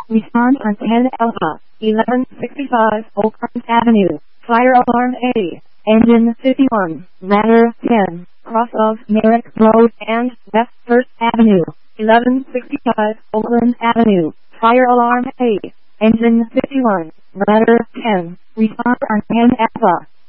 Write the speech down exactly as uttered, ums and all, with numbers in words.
Respond on ten Alpha, eleven sixty-five Oakland Avenue, Fire Alarm A, Engine fifty-one, Ladder ten, cross of Merrick Road and West First Avenue, eleven sixty-five Oakland Avenue, Fire Alarm A, Engine fifty-one, Ladder ten, respond on ten Alpha.